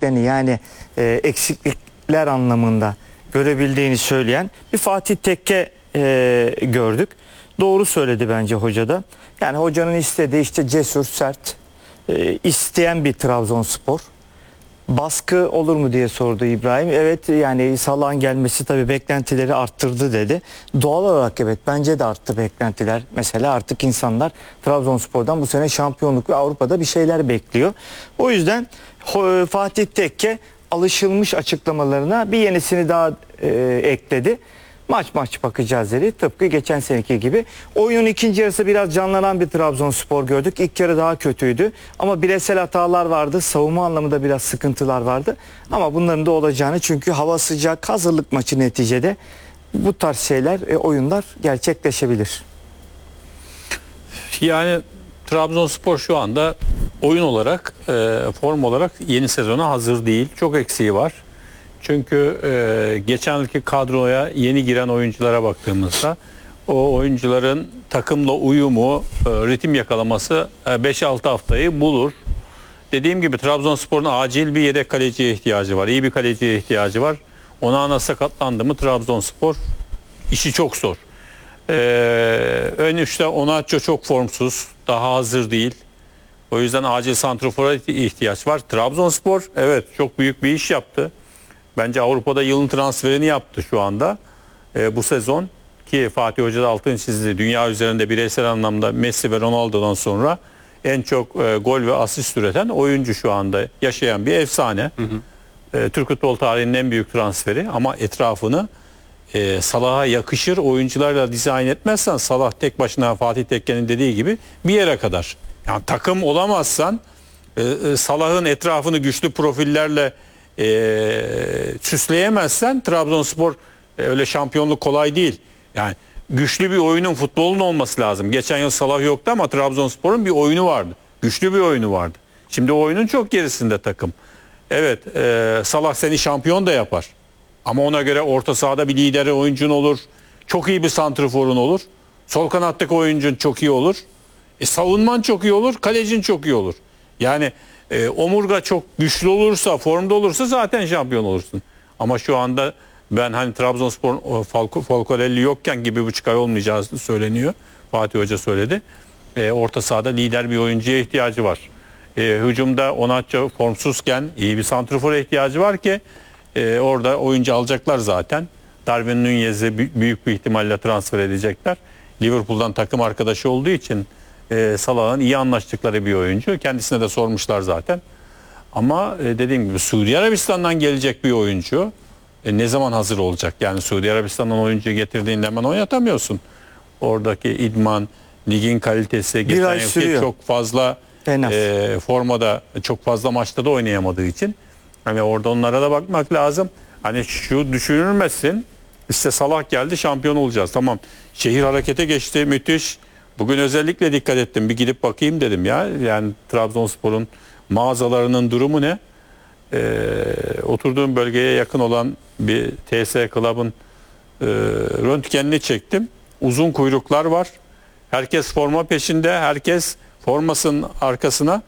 eksikliklerini yani eksiklikler anlamında görebildiğini söyleyen bir Fatih Tekke gördük. Doğru söyledi bence hoca da. Yani hocanın istediği işte cesur, sert, isteyen bir Trabzonspor. Baskı olur mu diye sordu İbrahim. Evet, yani Salah'ın gelmesi tabii beklentileri arttırdı dedi. Doğal olarak evet, bence de arttı beklentiler. Mesela artık insanlar Trabzonspor'dan bu sene şampiyonluk ve Avrupa'da bir şeyler bekliyor. O yüzden Fatih Tekke alışılmış açıklamalarına bir yenisini daha ekledi. Maç bakacağız dedi. Tıpkı geçen seneki gibi. Oyunun ikinci yarısı biraz canlanan bir Trabzonspor gördük. İlk yarı daha kötüydü. Ama bireysel hatalar vardı. Savunma anlamında biraz sıkıntılar vardı. Ama bunların da olacağını, çünkü hava sıcak, hazırlık maçı neticede. Bu tarz şeyler, oyunlar gerçekleşebilir. Yani Trabzonspor şu anda oyun olarak, form olarak yeni sezona hazır değil. Çok eksiği var. Çünkü geçen yılki kadroya yeni giren oyunculara baktığımızda o oyuncuların takımla uyumu, ritim yakalaması 5-6 haftayı bulur. Dediğim gibi Trabzonspor'un acil bir yedek kaleciye ihtiyacı var. İyi bir kaleciye ihtiyacı var. Ona sakatlandı mı Trabzonspor işi çok zor. Ön üçte Onaço çok formsuz. Daha hazır değil. O yüzden acil santrofora ihtiyaç var. Trabzonspor evet çok büyük bir iş yaptı. Bence Avrupa'da yılın transferini yaptı şu anda. Bu sezon ki Fatih Hoca da altını çizdi. Dünya üzerinde bireysel anlamda Messi ve Ronaldo'dan sonra en çok gol ve asist üreten oyuncu şu anda, yaşayan bir efsane. Türk futbol tarihinin en büyük transferi, ama etrafını Salah'a yakışır oyuncularla dizayn etmezsen Salah tek başına, Fatih Tekke'nin dediği gibi, bir yere kadar. Yani takım olamazsan, Salah'ın etrafını güçlü profillerle süsleyemezsen Trabzonspor öyle şampiyonluk kolay değil. Yani güçlü bir oyunun, futbolun olması lazım. Geçen yıl Salah yoktu ama Trabzonspor'un bir oyunu vardı. Güçlü bir oyunu vardı. Şimdi o oyunun çok gerisinde takım. Evet, Salah seni şampiyon da yapar. Ama ona göre orta sahada bir lider oyuncun olur. Çok iyi bir santrforun olur. Sol kanattaki oyuncun çok iyi olur. Savunman çok iyi olur. Kalecin çok iyi olur. Yani omurga çok güçlü olursa, formda olursa zaten şampiyon olursun. Ama şu anda ben hani Trabzonspor'un Falcarelli yokken 1,5 ay olmayacağı söyleniyor. Fatih Hoca söyledi. Orta sahada lider bir oyuncuya ihtiyacı var. Hücumda Onaço formsuzken iyi bir santrfora ihtiyacı var ki orada oyuncu alacaklar zaten. Darwin Nunez'i büyük bir ihtimalle transfer edecekler. Liverpool'dan takım arkadaşı olduğu için Salah'ın iyi anlaştıkları bir oyuncu. Kendisine de sormuşlar zaten. Ama dediğim gibi Suudi Arabistan'dan gelecek bir oyuncu ne zaman hazır olacak? Yani Suudi Arabistan'dan oyuncu getirdiğinde hemen oynatamıyorsun. Oradaki idman, ligin kalitesi, geçen yılki çok fazla formada, çok fazla maçta da oynayamadığı için hani orada onlara da bakmak lazım. Hani şu düşünülmesin, işte Salah geldi şampiyon olacağız. Tamam, şehir harekete geçti, müthiş. Bugün özellikle dikkat ettim, bir gidip bakayım dedim ya. Yani Trabzonspor'un mağazalarının durumu ne? Oturduğum bölgeye yakın olan bir TS Club'ın röntgenini çektim. Uzun kuyruklar var. Herkes forma peşinde. Herkes formasının arkasına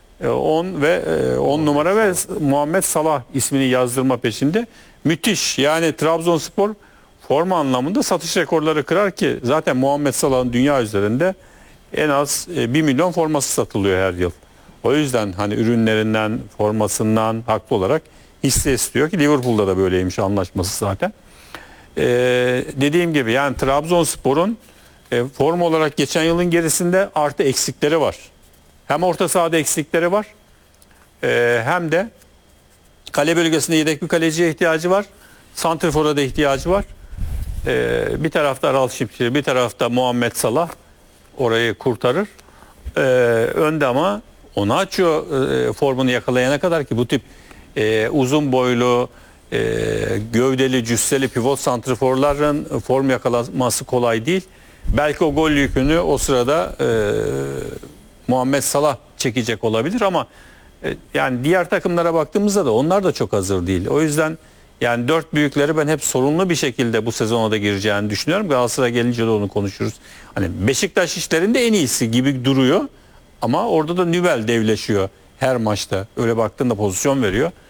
10 numara ve Muhammed Salah ismini yazdırma peşinde. Müthiş. Yani Trabzonspor forma anlamında satış rekorları kırar ki zaten Muhammed Salah'ın dünya üzerinde en az 1 milyon forması satılıyor her yıl. O yüzden hani ürünlerinden, formasından haklı olarak hisse istiyor ki Liverpool'da da böyleymiş anlaşması zaten. Dediğim gibi yani Trabzonspor'un form olarak geçen yılın gerisinde artı eksikleri var. Hem orta sahada eksikleri var, hem de kale bölgesinde yedek bir kaleciye ihtiyacı var. Santrfor'a da ihtiyacı var. Bir tarafta Aral Şipçi, bir tarafta Muhammed Salah orayı kurtarır. Önde ama Onaço formunu yakalayana kadar, ki bu tip uzun boylu, gövdeli, cüsseli pivot santrforların form yakalaması kolay değil. Belki o gol yükünü o sırada Muhammed Salah çekecek olabilir ama yani diğer takımlara baktığımızda da onlar da çok hazır değil. O yüzden yani dört büyükleri ben hep sorunlu bir şekilde bu sezona da gireceğini düşünüyorum. Galatasaray gelince de onu konuşuruz. Hani Beşiktaş işlerinde en iyisi gibi duruyor ama orada da Nübel devleşiyor her maçta. Öyle baktığında pozisyon veriyor.